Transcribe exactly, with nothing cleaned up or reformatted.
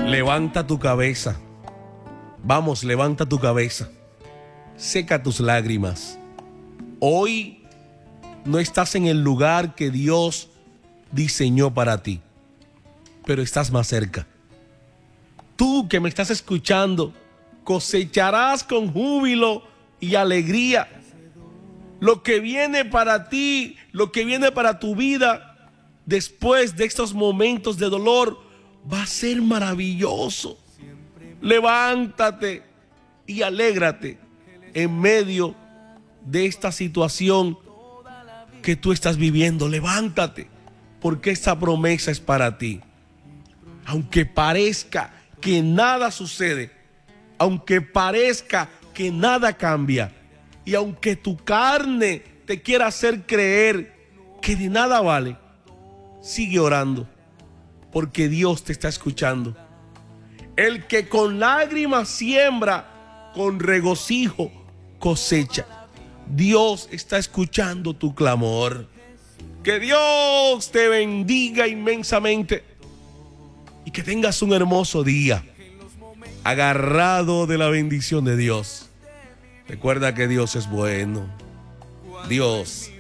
Levanta tu cabeza. Vamos, levanta tu cabeza. Seca tus lágrimas. Hoy no estás en el lugar que Dios diseñó para ti, pero estás más cerca. Tú que me estás escuchando, cosecharás con júbilo y alegría. Lo que viene para ti, lo que viene para tu vida después de estos momentos de dolor va a ser maravilloso. Levántate y alégrate en medio de esta situación que tú estás viviendo. Levántate, porque esta promesa es para ti. Aunque parezca que nada sucede, aunque parezca que nada cambia, y aunque tu carne te quiera hacer creer que de nada vale, sigue orando, porque Dios te está escuchando. El que con lágrimas siembra, con regocijo cosecha. Dios está escuchando tu clamor. Que Dios te bendiga inmensamente y que tengas un hermoso día, agarrado de la bendición de Dios. Recuerda que Dios es bueno. Dios